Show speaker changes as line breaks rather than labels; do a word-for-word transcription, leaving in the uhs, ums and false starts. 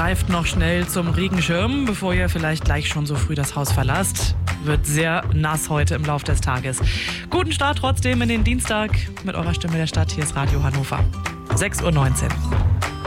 greift noch schnell zum Regenschirm, bevor ihr vielleicht gleich schon so früh das Haus verlasst. Wird sehr nass heute im Laufe des Tages. Guten Start trotzdem in den Dienstag mit eurer Stimme der Stadt. Hier ist Radio Hannover. sechs Uhr neunzehn.